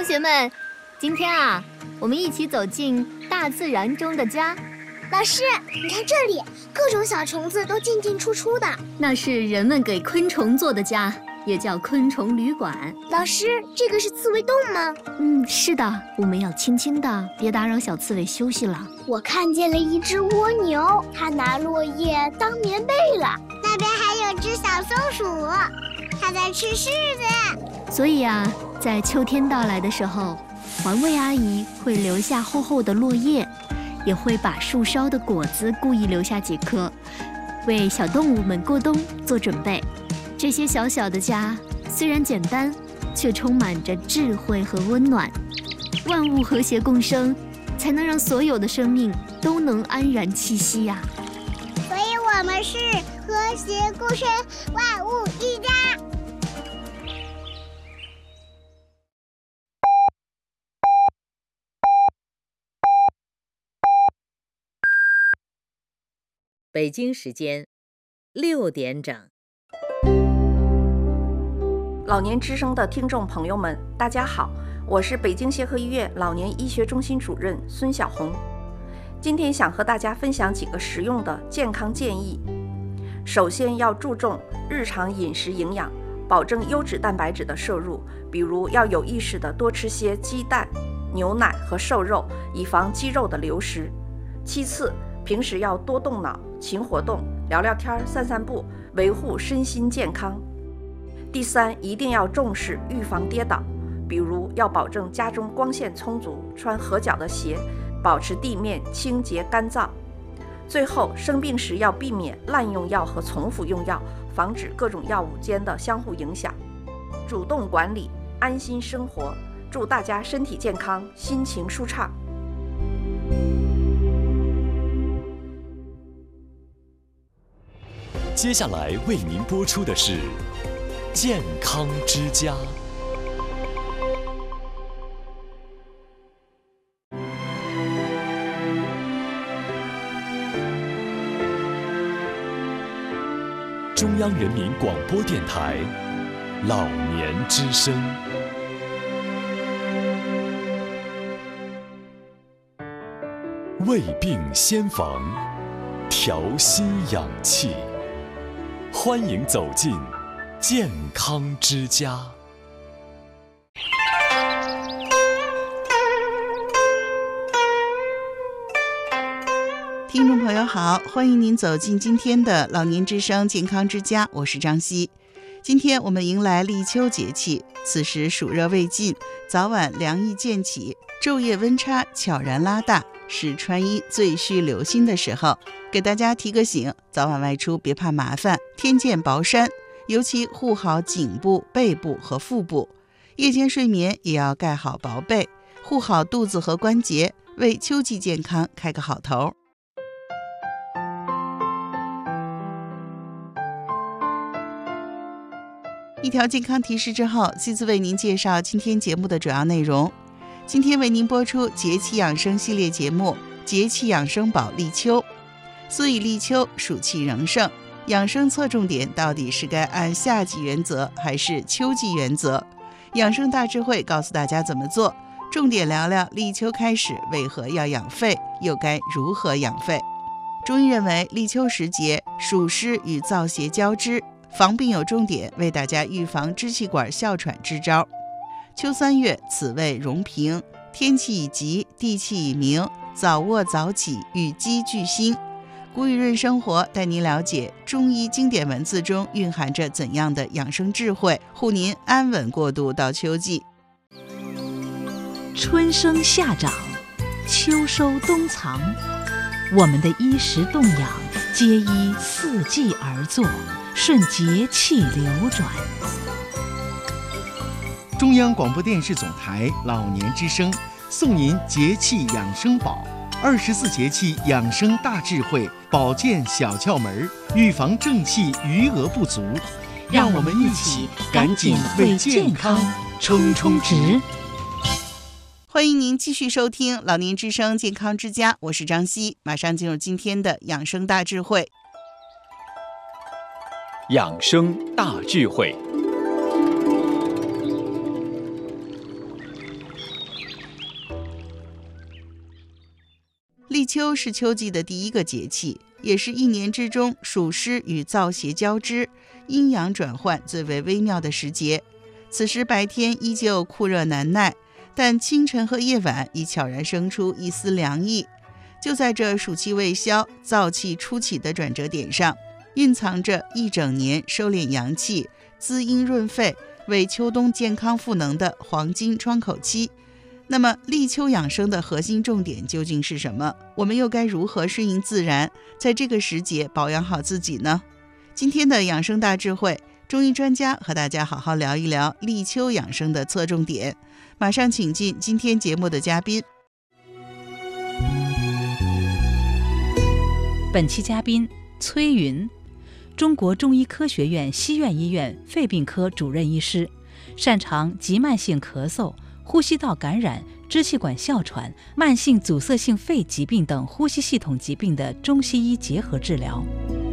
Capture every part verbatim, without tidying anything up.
同学们，今天啊，我们一起走进大自然中的家。 老师，你看这里，各种小虫子都进进出出的。 那是人们给昆虫做的家，也叫昆虫旅馆。 老师，这个是刺猬洞吗？ 嗯，是的，我们要轻轻的，别打扰小刺猬休息了。 我看见了一只蜗牛，它拿落叶当棉被了。 那边还有只小松鼠，它在吃柿子。 所以啊，在秋天到来的时候，环卫阿姨会留下厚厚的落叶，也会把树梢的果子故意留下几颗，为小动物们过冬做准备。这些小小的家虽然简单，却充满着智慧和温暖。万物和谐共生，才能让所有的生命都能安然栖息呀、啊。 所以我们是和谐共生，万物一家。 北京时间六点整。 老年之声的听众朋友们，大家好，我是北京协和医院老年医学中心主任孙晓红。今天想和大家分享几个实用的健康建议。首先要注重日常饮食营养，保证优质蛋白质的摄入，比如要有意识地多吃些鸡蛋、牛奶和瘦肉，以防肌肉的流失。其次，平时要多动脑、勤活动，聊聊天、散散步，维护身心健康。第三，一定要重视预防跌倒，比如要保证家中光线充足，穿合脚的鞋，保持地面清洁干燥。最后，生病时要避免滥用药和重复用药，防止各种药物间的相互影响。主动管理，安心生活。祝大家身体健康，心情舒畅。 接下来为您播出的是健康之家。中央人民广播电台老年之声。胃病先防，调心养气。欢迎走进健康之家。 听众朋友好，欢迎您走进今天的老年之声健康之家，我是张希。今天我们迎来立秋节气，此时暑热未尽，早晚凉意渐起，昼夜温差悄然拉大，是穿衣最需留心的时候。给大家提个醒，早晚外出别怕麻烦，添件薄衫，尤其护好颈部、背部和腹部。夜间睡眠也要盖好薄被，护好肚子和关节，为秋季健康开个好头。一条健康提示之后，继续为您介绍今天节目的主要内容。今天为您播出节气养生系列节目《节气养生保立秋》。所以立秋，暑气仍盛，养生侧重点到底是该按夏季原则还是秋季原则？养生大智慧告诉大家怎么做，重点聊聊立秋开始为何要养肺，又该如何养肺。中医认为，立秋时节，暑湿与燥邪交织，防病有重点，为大家预防支气管哮喘支招。秋三月，此谓容平，天气已急，地气已明，早卧早起，与鸡俱兴。古语润生活带您了解中医经典文字中蕴含着怎样的养生智慧，护您安稳过渡到秋季。 春生夏长，秋收冬藏，我们的衣食动养皆依四季而作，顺节气流转。 中央广播电视总台老年之声送您节气养生宝，二十四节气养生大智慧，保健小窍门，预防正气余额不足。让我们一起赶紧为健康冲冲值。 欢迎您继续收听老年之声健康之家，我是张希，马上进入今天的养生大智慧。 养生大智慧。 立秋是秋季的第一个节气，也是一年之中暑湿与燥邪交织、阴阳转换最为微妙的时节。此时白天依旧酷热难耐，但清晨和夜晚已悄然生出一丝凉意。就在这暑气未消、燥气初起的转折点上，蕴藏着一整年收敛阳气、滋阴润肺、为秋冬健康赋能的黄金窗口期。那么立秋养生的核心重点究竟是什么？我们又该如何顺应自然，在这个时节保养好自己呢？今天的养生大智慧，中医专家和大家好好聊一聊立秋养生的侧重点。马上请进今天节目的嘉宾。 本期嘉宾崔云，中国中医科学院西苑医院肺病科主任医师，擅长急慢性咳嗽、呼吸道感染、支气管哮喘、慢性阻塞性肺疾病等呼吸系统疾病的中西医结合治疗。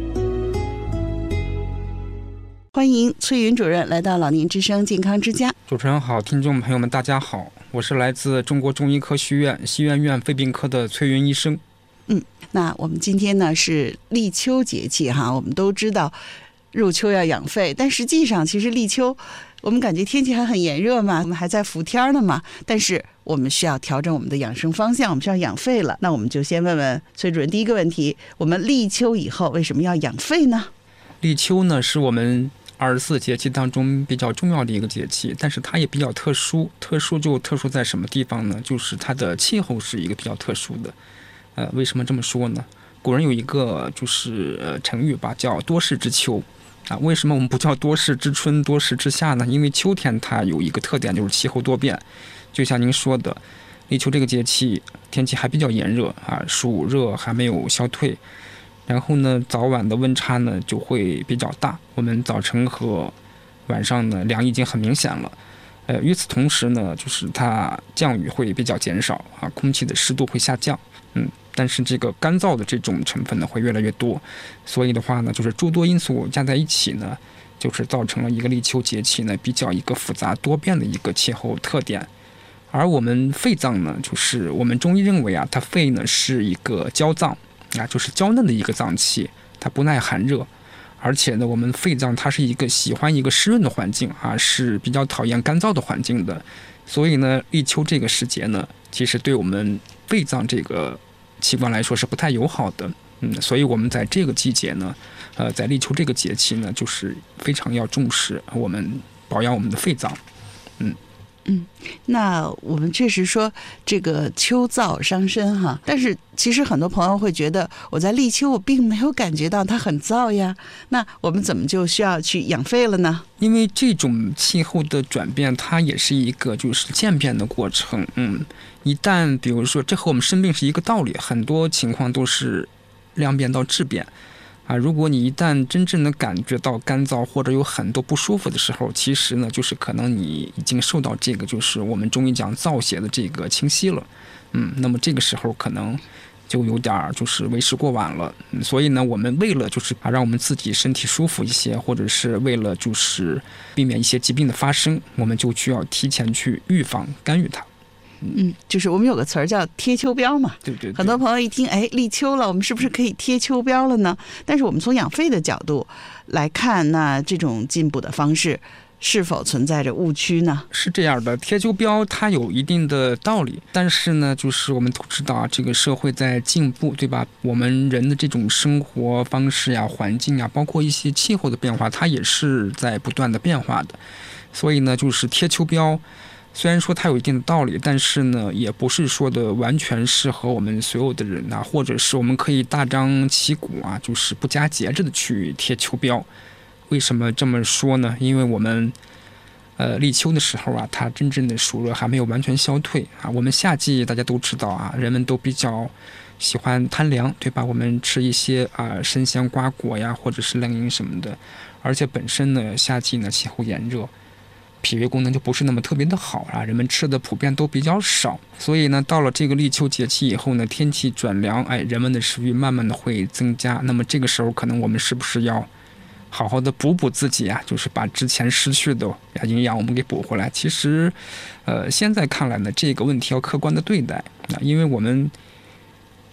欢迎崔云主任来到老年之声健康之家。 主持人好，听众朋友们大家好，我是来自中国中医科学院西苑院肺病科的崔云医生。 嗯，那我们今天呢是立秋节气哈，我们都知道入秋要养肺，但实际上其实立秋我们感觉天气还很炎热嘛，我们还在伏天呢嘛，但是我们需要调整我们的养生方向，我们需要养肺了。那我们就先问问崔主任第一个问题，我们立秋以后为什么要养肺呢？ 立秋呢是我们二十四节气当中比较重要的一个节气，但是它也比较特殊，特殊就特殊在什么地方呢？就是它的气候是一个比较特殊的。呃，为什么这么说呢？古人有一个就是呃成语吧，叫多事之秋啊。为什么我们不叫多事之春、多事之夏呢？因为秋天它有一个特点，就是气候多变。就像您说的，立秋这个节气天气还比较炎热啊，暑热还没有消退，然后呢，早晚的温差呢就会比较大。我们早晨和晚上呢凉已经很明显了。呃，与此同时呢，就是它降雨会比较减少啊，空气的湿度会下降，嗯，但是这个干燥的这种成分呢会越来越多，所以的话呢，就是诸多因素加在一起呢，就是造成了一个立秋节气呢比较一个复杂多变的一个气候特点。而我们肺脏呢，就是我们中医认为啊，它肺呢是一个娇脏啊，就是娇嫩的一个脏器，它不耐寒热。而且呢，我们肺脏它是一个喜欢一个湿润的环境啊，是比较讨厌干燥的环境的。所以呢，立秋这个时节呢，其实对我们肺脏这个器官来说是不太友好的。嗯，所以我们在这个季节呢，呃，在立秋这个节气呢，就是非常要重视我们保养我们的肺脏。嗯。 嗯，那我们确实说这个秋燥伤身哈，但是其实很多朋友会觉得我在立秋我并没有感觉到它很燥呀，那我们怎么就需要去养肺了呢？ 因为这种气候的转变，它也是一个就是渐变的过程。嗯，一旦比如说这和我们生病是一个道理，很多情况都是量变到质变。啊，如果你一旦真正的感觉到干燥或者有很多不舒服的时候，其实呢，就是可能你已经受到这个就是我们中医讲燥邪的这个侵袭了。嗯，那么这个时候可能就有点就是为时过晚了。嗯、所以呢，我们为了就是啊让我们自己身体舒服一些，或者是为了就是避免一些疾病的发生，我们就需要提前去预防干预它。 嗯，就是我们有个词儿叫贴秋膘嘛， 对对对， 很多朋友一听，哎，立秋了，我们是不是可以贴秋膘了呢？但是我们从养肺的角度来看，那这种进步的方式是否存在着误区呢？ 是这样的，贴秋膘它有一定的道理，但是呢，就是我们都知道啊，这个社会在进步，对吧？我们人的这种生活方式呀、环境呀，包括一些气候的变化，它也是在不断的变化的。所以呢，就是贴秋膘。虽然说它有一定的道理，但是呢，也不是说的完全适合我们所有的人啊，或者是我们可以大张旗鼓啊，就是不加节制的去贴秋膘。为什么这么说呢？因为我们呃立秋的时候啊，它真正的暑热还没有完全消退啊。我们夏季大家都知道啊，人们都比较喜欢贪凉，对吧？我们吃一些啊生鲜瓜果呀，或者是冷饮什么的。而且本身呢，夏季呢气候炎热，脾胃功能就不是那么特别的好啊，人们吃的普遍都比较少，所以呢，到了这个立秋节气以后呢，天气转凉，哎，人们的食欲慢慢的会增加。那么这个时候，可能我们是不是要好好的补补自己啊？就是把之前失去的营养我们给补回来。其实，呃，现在看来呢，这个问题要客观的对待啊，因为我们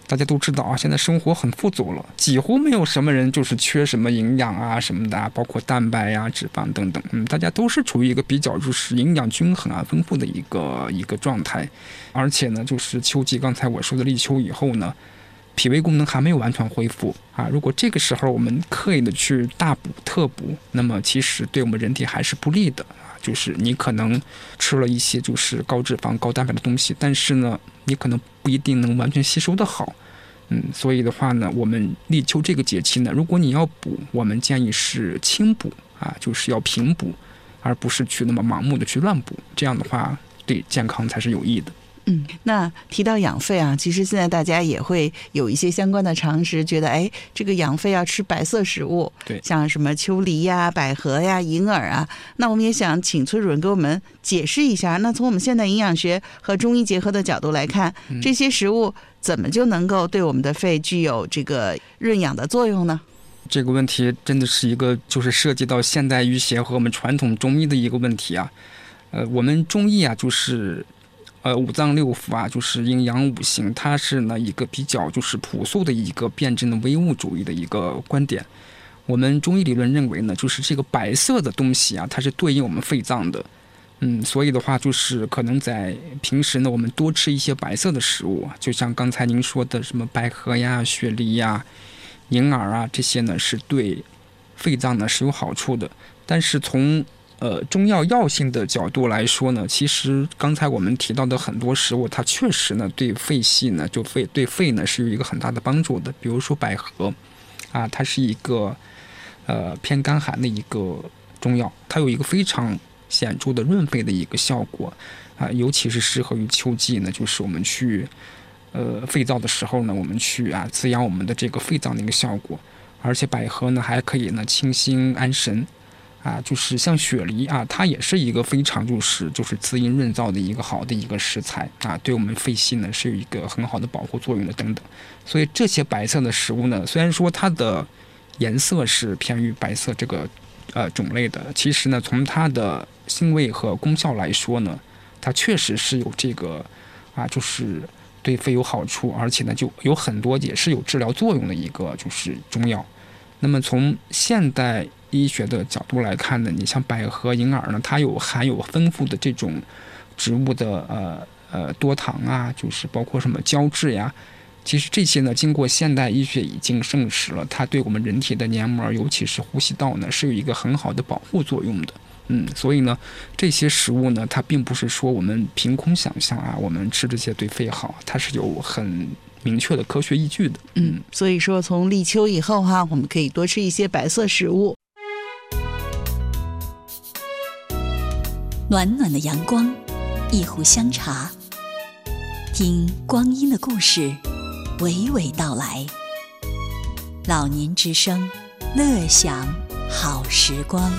大家都知道啊，现在生活很富足了，几乎没有什么人就是缺什么营养啊什么的啊，包括蛋白呀、脂肪等等，嗯，大家都是处于一个比较就是营养均衡啊、丰富的一个一个状态。而且呢，就是秋季刚才我说的立秋以后呢，脾胃功能还没有完全恢复啊。如果这个时候我们刻意的去大补特补，那么其实对我们人体还是不利的。就是你可能吃了一些就是高脂肪高蛋白的东西，但是呢你可能不一定能完全吸收的好。嗯，所以的话呢，我们立秋这个节气呢，如果你要补，我们建议是轻补啊，就是要平补，而不是去那么盲目的去乱补，这样的话对健康才是有益的。 嗯，那提到养肺啊，其实现在大家也会有一些相关的常识，觉得哎，这个养肺要吃白色食物， 对， 像什么秋梨呀、百合呀、银耳啊。那我们也想请崔主任给我们解释一下，那从我们现代营养学和中医结合的角度来看， 嗯、 这些食物怎么就能够对我们的肺具有这个润养的作用呢？ 这个问题真的是一个就是涉及到现代医学和我们传统中医的一个问题啊。呃，我们中医啊，就是呃五脏六腑啊，就是阴阳五行，它是呢一个比较就是朴素的一个辩证的唯物主义的一个观点。我们中医理论认为呢，就是这个白色的东西啊，它是对应我们肺脏的。嗯，所以的话就是可能在平时呢，我们多吃一些白色的食物，就像刚才您说的什么百合呀、雪梨呀、银耳啊，这些呢是对肺脏呢是有好处的。但是从呃中药药性的角度来说呢，其实刚才我们提到的很多食物，它确实呢对肺系呢就肺对肺呢是有一个很大的帮助的。比如说百合啊，它是一个呃偏干寒的一个中药，它有一个非常显著的润肺的一个效果啊，尤其是适合于秋季呢，就是我们去呃肺燥的时候呢，我们去啊滋养我们的这个肺脏的一个效果。而且百合呢还可以呢清心安神啊，就是像雪梨啊，它也是一个非常就是就是滋阴润燥的一个好的一个食材啊，对我们肺系呢是有一个很好的保护作用的等等。所以这些白色的食物呢，虽然说它的颜色是偏于白色这个呃种类的，其实呢从它的性味和功效来说呢，它确实是有这个啊就是对肺有好处，而且呢就有很多也是有治疗作用的一个就是中药。那么从现代医学的角度来看呢，你像百合、银耳呢，它有含有丰富的这种植物的呃呃多糖啊，就是包括什么胶质呀。其实这些呢，经过现代医学已经证实了，它对我们人体的黏膜，尤其是呼吸道呢，是有一个很好的保护作用的。嗯，所以呢，这些食物呢，它并不是说我们凭空想象啊，我们吃这些对肺好，它是有很明确的科学依据的。 嗯，所以说从立秋以后哈，我们可以多吃一些白色食物。 暖暖的阳光，一壶香茶，听光阴的故事，娓娓道来。老年之声，乐享好时光。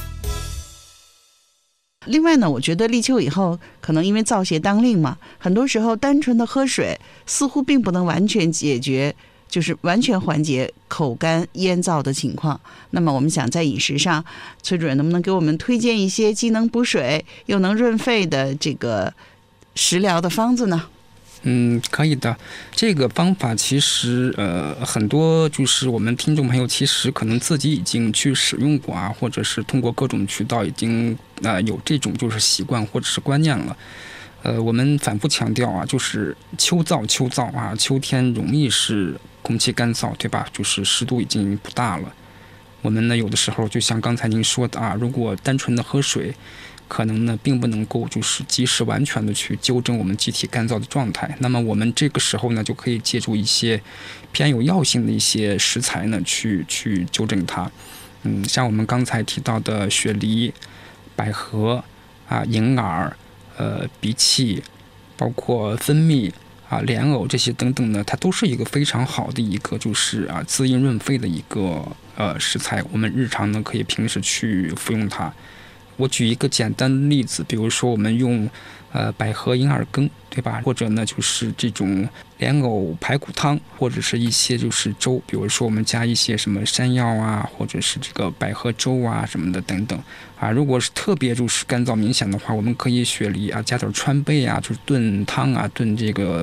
另外呢，我觉得立秋以后，可能因为燥邪当令嘛，很多时候单纯的喝水似乎并不能完全解决，就是完全缓解口干咽燥的情况。那么我们想在饮食上，崔主任能不能给我们推荐一些既能补水又能润肺的这个食疗的方子呢？ 嗯，可以的。这个方法其实呃很多就是我们听众朋友其实可能自己已经去使用过啊，或者是通过各种渠道已经呃有这种就是习惯或者是观念了。呃，我们反复强调啊，就是秋燥秋燥啊，秋天容易是空气干燥，对吧？就是湿度已经不大了。我们呢有的时候就像刚才您说的啊，如果单纯的喝水，可能呢并不能够就是及时完全的去纠正我们机体干燥的状态。那么我们这个时候呢就可以借助一些偏有药性的一些食材呢去去纠正它。嗯，像我们刚才提到的雪梨、百合啊、银耳、呃荸荠，包括蜂蜜啊、莲藕这些等等呢，它都是一个非常好的一个就是啊滋阴润肺的一个呃食材。我们日常呢可以平时去服用它。我举一个简单的例子，比如说我们用呃百合银耳羹，对吧？或者呢就是这种莲藕排骨汤，或者是一些就是粥，比如说我们加一些什么山药啊，或者是这个百合粥啊什么的等等啊。如果是特别就是干燥明显的话，我们可以雪梨啊加点川贝啊，就是炖汤啊，炖这个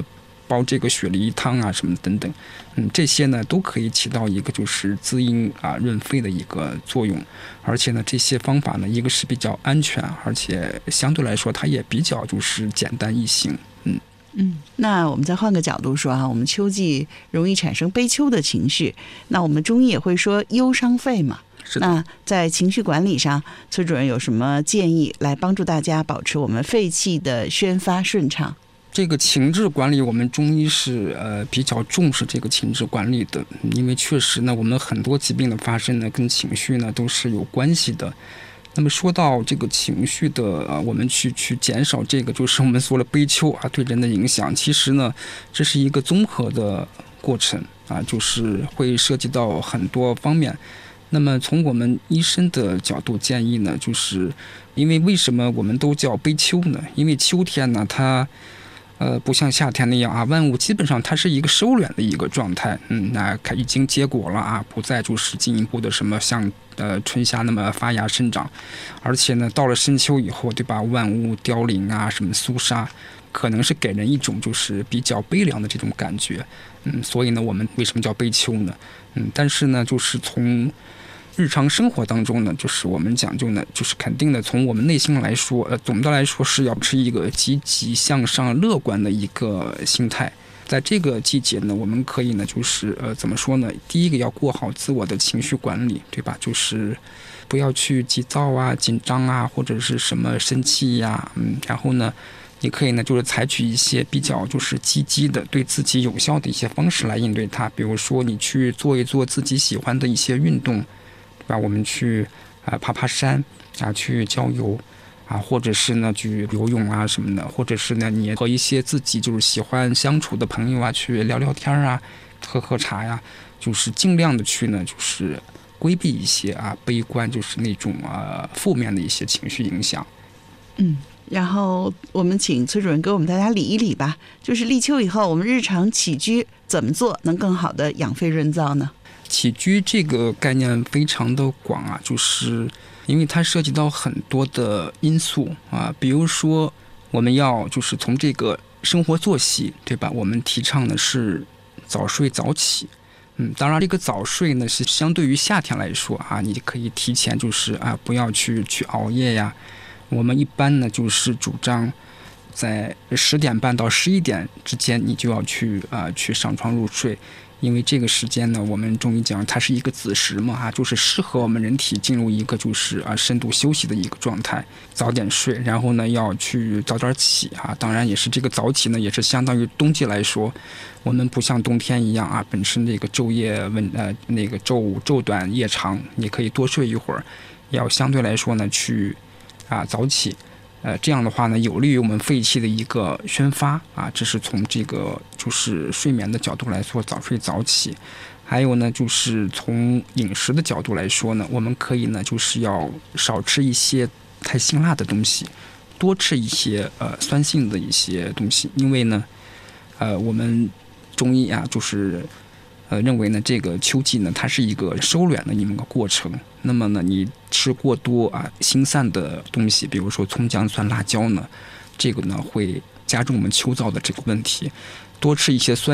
煲这个雪梨汤啊什么等等，嗯，这些呢都可以起到一个就是滋阴啊润肺的一个作用，而且呢这些方法呢，一个是比较安全，而且相对来说它也比较就是简单易行，嗯。 嗯，那我们再换个角度说啊，我们秋季容易产生悲秋的情绪，那我们中医也会说忧伤肺嘛。那在情绪管理上，崔主任有什么建议来帮助大家保持我们肺气的宣发顺畅？ 这个情志管理，我们中医是呃比较重视这个情志管理的，因为确实呢，我们很多疾病的发生呢，跟情绪呢都是有关系的。那么说到这个情绪的，呃，我们去去减少这个，就是我们说了悲秋啊对人的影响，其实呢，这是一个综合的过程啊，就是会涉及到很多方面。那么从我们医生的角度建议呢，就是因为为什么我们都叫悲秋呢？因为秋天呢，它呃，不像夏天那样啊，万物基本上它是一个收敛的一个状态，嗯，那已经结果了啊，不再就是进一步的什么像呃春夏那么发芽生长，而且呢，到了深秋以后，对吧，万物凋零啊，什么肃杀，可能是给人一种就是比较悲凉的这种感觉，嗯，所以呢，我们为什么叫悲秋呢？嗯，但是呢，就是从日常生活当中呢，就是我们讲究呢，就是肯定的，从我们内心来说，呃，总的来说是要持一个积极向上、乐观的一个心态。在这个季节呢，我们可以呢，就是呃，怎么说呢？第一个要过好自我的情绪管理，对吧？就是不要去急躁啊、紧张啊，或者是什么生气呀、啊，嗯，然后呢，也可以呢，就是采取一些比较就是积极的、对自己有效的一些方式来应对它。比如说，你去做一做自己喜欢的一些运动。吧，我们去啊、呃、爬爬山啊，去郊游啊，或者是呢去游泳啊什么的，或者是呢你和一些自己就是喜欢相处的朋友啊去聊聊天啊，喝喝茶呀，就是尽量的去呢就是规避一些啊悲观就是那种啊负面的一些情绪影响。 嗯，然后我们请崔主任给我们大家理一理吧，就是立秋以后我们日常起居怎么做能更好的养肺润燥呢？ 起居这个概念非常的广啊，就是因为它涉及到很多的因素啊，比如说我们要就是从这个生活作息，对吧？我们提倡的是早睡早起，嗯，当然这个早睡呢是相对于夏天来说啊，你可以提前就是啊不要去去熬夜呀。我们一般呢就是主张在十点半到十一点之间，你就要去啊去上床入睡。因为这个时间呢，我们中医讲它是一个子时嘛，哈，就是适合我们人体进入一个就是啊深度休息的一个状态，早点睡，然后呢要去早点起啊。当然也是这个早起呢，也是相当于冬季来说，我们不像冬天一样啊，本身这个昼夜温呃那个昼昼短夜长，你可以多睡一会儿，要相对来说呢去啊早起。呃，这样的话呢，有利于我们肺气的一个宣发啊，这是从这个就是睡眠的角度来说，早睡早起。还有呢，就是从饮食的角度来说呢，我们可以呢，就是要少吃一些太辛辣的东西，多吃一些呃酸性的一些东西，因为呢，呃，我们中医啊，就是呃认为呢，这个秋季呢，它是一个收敛的一个过程。那么呢，你吃过多啊辛散的东西，比如说葱姜蒜辣椒呢，这个呢会加重我们秋燥的这个问题。多吃一些酸